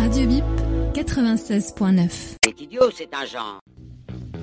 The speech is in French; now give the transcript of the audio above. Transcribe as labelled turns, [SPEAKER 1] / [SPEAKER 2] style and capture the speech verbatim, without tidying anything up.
[SPEAKER 1] Radio Bip quatre-vingt-seize point neuf.
[SPEAKER 2] C'est idiot, c'est un genre.